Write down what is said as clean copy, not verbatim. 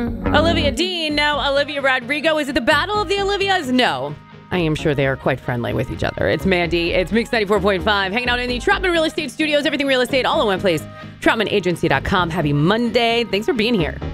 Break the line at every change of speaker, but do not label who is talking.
Olivia Dean, now Olivia Rodrigo. Is it the battle of the Olivias? No. I am sure they are quite friendly with each other. It's Mandy. It's Mix 94.5. Hanging out in the Troutman Real Estate Studios. Everything real estate all in one place. TroutmanAgency.com. Happy Monday. Thanks for being here.